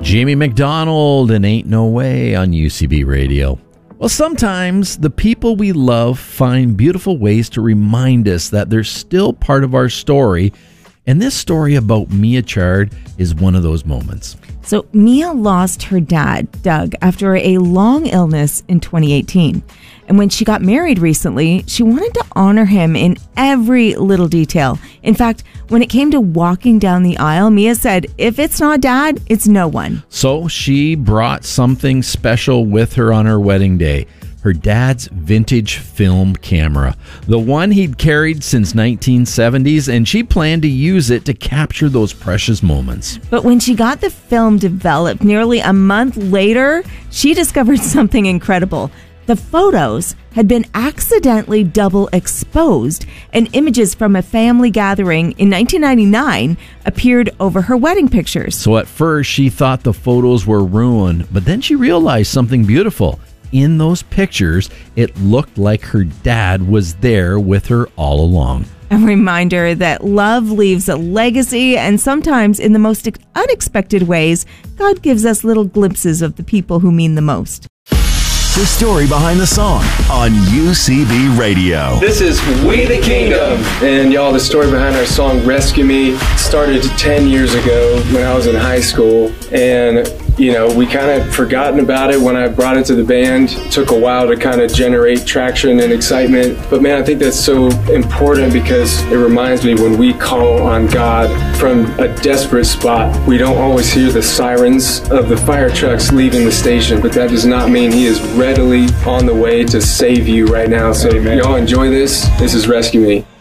Jamie McDonald and Ain't No Way on UCB Radio. Well, sometimes the people we love find beautiful ways to remind us that they're still part of our story. And this story about Mia Chard is one of those moments. So Mia lost her dad, Doug, after a long illness in 2018. And when she got married recently, she wanted to honor him in every little detail. In fact, when it came to walking down the aisle, Mia said, if it's not Dad, it's no one. So she brought something special with her on her wedding day. Her dad's vintage film camera, the one he'd carried since 1970s, and she planned to use it to capture those precious moments. But when she got the film developed nearly a month later, she discovered something incredible. The photos had been accidentally double exposed, and images from a family gathering in 1999 appeared over her wedding pictures. So at first she thought the photos were ruined, but then she realized something beautiful. In those pictures, it looked like her dad was there with her all along. A reminder that love leaves a legacy, and sometimes in the most unexpected ways, God gives us little glimpses of the people who mean the most. The story behind the song on UCB Radio. This is We the Kingdom. And y'all, the story behind our song Rescue Me started 10 years ago when I was in high school. And, you know, we kind of forgotten about it when I brought it to the band. It took a while to kind of generate traction and excitement. But man, I think that's so important because it reminds me when we call on God from a desperate spot, we don't always hear the sirens of the fire trucks leaving the station. But that does not mean He is readily on the way to save you right now. So y'all enjoy this. This is Rescue Me.